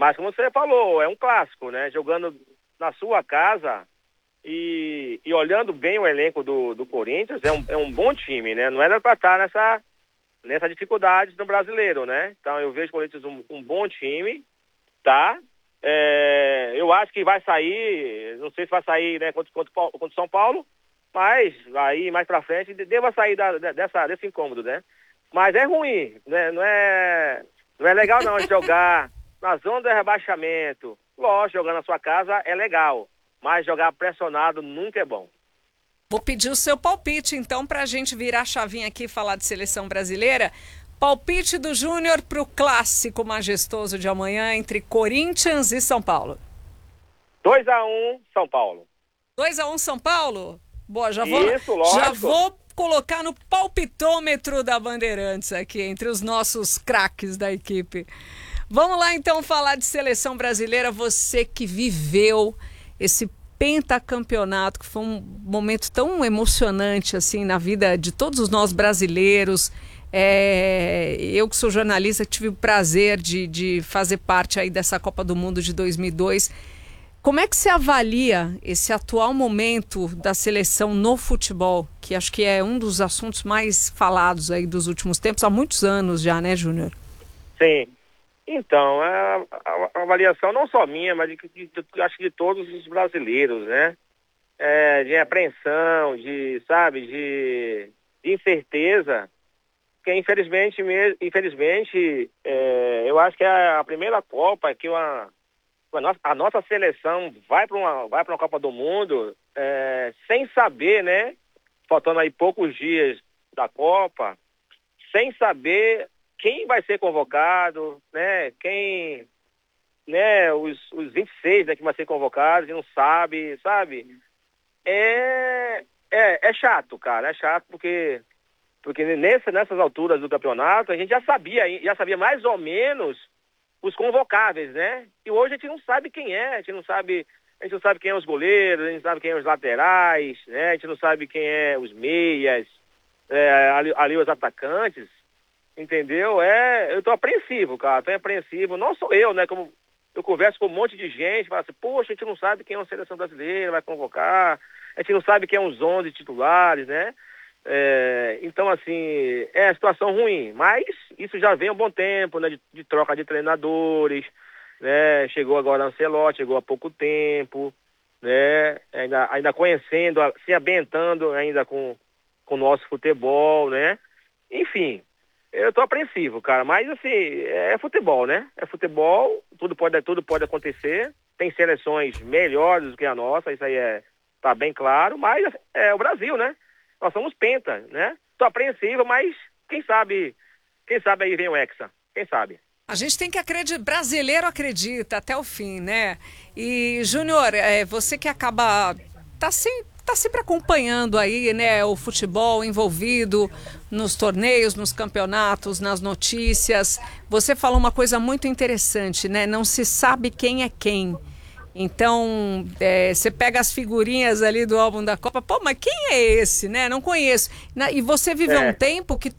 Mas como você falou, é um clássico, né? Jogando na sua casa e olhando bem o elenco do Corinthians, é um bom time, né? Não era para estar nessa dificuldade do brasileiro, né? Então eu vejo o Corinthians um bom time, tá? Eu acho que vai sair, não sei se vai sair, né, contra o São Paulo, mas aí mais pra frente deva sair desse incômodo, né? Mas é ruim, né? Não é legal não jogar na zona do rebaixamento. Lógico, jogar na sua casa é legal, mas jogar pressionado nunca é bom. Vou pedir o seu palpite, então, para a gente virar a chavinha aqui e falar de seleção brasileira. Palpite do Júnior para o clássico majestoso de amanhã entre Corinthians e São Paulo. 2-1 São Paulo. 2-1 São Paulo? Boa, já Isso, vou colocar no palpitômetro da Bandeirantes aqui, entre os nossos craques da equipe. Vamos lá, então, falar de seleção brasileira. Você que viveu esse pentacampeonato, que foi um momento tão emocionante assim na vida de todos nós brasileiros. Eu que sou jornalista, tive o prazer de fazer parte aí dessa Copa do Mundo de 2002. Como é que você avalia esse atual momento da seleção no futebol, que acho que é um dos assuntos mais falados aí dos últimos tempos, há muitos anos já, né, Júnior? Sim. Então, a avaliação não só minha, mas acho que de todos os brasileiros, né? De apreensão, de incerteza, que infelizmente, eu acho que é a primeira Copa que a nossa seleção vai para uma Copa do Mundo sem saber, né? Faltando aí poucos dias da Copa, sem saber quem vai ser convocado, né? Quem, né? Os 26, né, que vai ser convocado, a gente não sabe, sabe? É chato, cara, é chato porque nessas alturas do campeonato a gente já sabia mais ou menos os convocáveis, né? E hoje a gente não sabe quem é, a gente não sabe quem é os goleiros, a gente não sabe quem é os laterais, né? A gente não sabe quem é os meias, ali os atacantes, entendeu? Eu tô apreensivo, cara, não sou eu, né? Como eu converso com um monte de gente, fala assim, poxa, a gente não sabe quem é a seleção brasileira, vai convocar, a gente não sabe quem é os 11 titulares, né? Então, assim, é a situação ruim, mas isso já vem há um bom tempo, né, de troca de treinadores, né, chegou agora o Ancelotti, chegou há pouco tempo, né, ainda conhecendo, se ambientando ainda com o nosso futebol, né, enfim, eu tô apreensivo, cara, mas assim, é futebol, né, é futebol, tudo pode acontecer, tem seleções melhores do que a nossa, isso aí tá bem claro, mas é o Brasil, né? Nós somos penta, né? Tô apreensivo, mas quem sabe aí vem o Hexa, quem sabe? A gente tem que acreditar, brasileiro acredita até o fim, né? E, Júnior, você que tá sempre acompanhando aí, né, o futebol envolvido nos torneios, nos campeonatos, nas notícias. Você falou uma coisa muito interessante, né? Não se sabe quem é quem. Então, você pega as figurinhas ali do álbum da Copa, pô, mas quem é esse, né? Não conheço. E você viveu um tempo que